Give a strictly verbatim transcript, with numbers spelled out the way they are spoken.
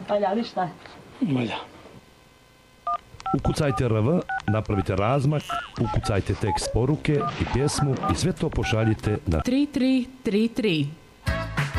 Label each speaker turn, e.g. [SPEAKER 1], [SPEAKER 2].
[SPEAKER 1] Valja li šta?
[SPEAKER 2] Valja.
[SPEAKER 3] Ukucajte R V, napravite razmak, ukucajte tekst poruke i pjesmu i sve to pošaljite na
[SPEAKER 4] tri tri tri tri.